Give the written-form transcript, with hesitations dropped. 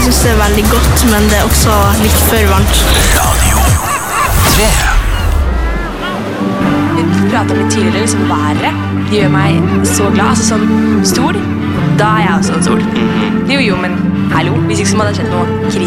Jeg synes det veldig godt, men det også litt for varmt. Radio 3. Vi pratet litt tidligere, liksom været. Det gjør meg så glad. Altså sånn stol, da jeg også en stol. Jo, men hallo, hvis ikke så må det ha skjedd noe krig.